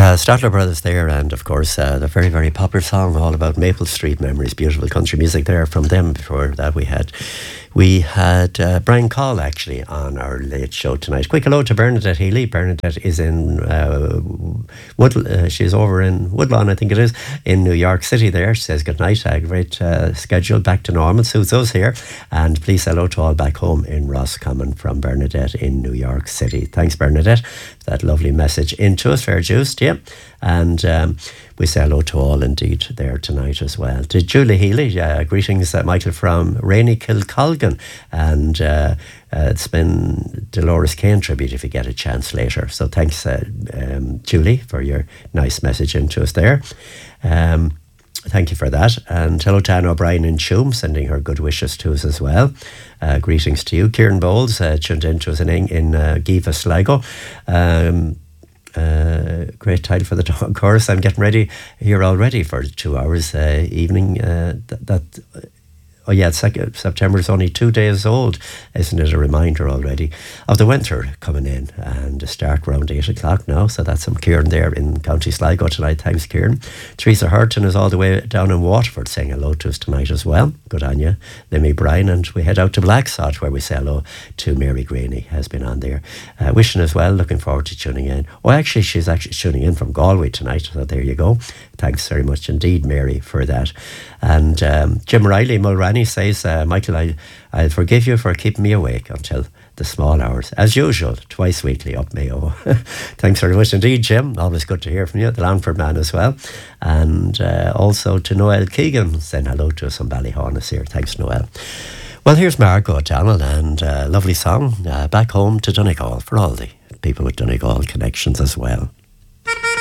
Statler Brothers there, and of course the very, very popular song all about Maple Street memories, beautiful country music there from them. Before that we had Brian Call actually on our late show tonight. Quick hello to Bernadette Healy. Bernadette is in she's over in Woodlawn, I think it is, in New York City there. She says good night, a great schedule, back to normal, suits us here. And please hello to all back home in Roscommon from Bernadette in New York City. Thanks, Bernadette, for that lovely message into us, fair juiced, yeah. And we say hello to all indeed there tonight as well. To Julie Healy, greetings, Michael, from rainy Kilcolgan. And it's been Dolores Kane tribute if you get a chance later. So thanks, Julie, for your nice message into us there. Thank you for that. And hello to Anne O'Brien in Tuam, sending her good wishes to us as well. Greetings to you. Kieran Bowles tuned in to us in Giva Sligo. Great title for the dog chorus. I'm getting ready here already for 2 hours evening. Oh yeah, September is only 2 days old. Isn't it a reminder already of the winter coming in, and the start around 8 o'clock now. So that's Kieran there in County Sligo tonight. Thanks, Kieran. Teresa Hurton is all the way down in Waterford saying hello to us tonight as well. Good on you. Limmy Bryan. And we head out to Blacksod where we say hello to Mary Graney, has been on there. Wishing as well, looking forward to tuning in. Oh, actually, she's actually tuning in from Galway tonight. So there you go. Thanks very much indeed, Mary, for that. And Jim Riley Mulranny says, Michael, I'll forgive you for keeping me awake until the small hours. As usual, twice weekly up Mayo. Thanks very much indeed, Jim. Always good to hear from you. The Longford man as well. And also to Noel Keegan, saying hello to us on Ballyhonus here. Thanks, Noel. Well, here's Margot O'Donnell and a lovely song, Back Home to Donegal, for all the people with Donegal connections as well.